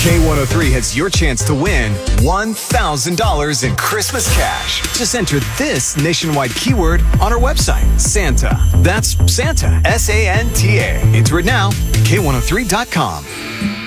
K103 has your chance to win $1,000 in Christmas cash. Just enter this nationwide keyword on our website, Santa. That's Santa, Santa. Enter it now, K103.com.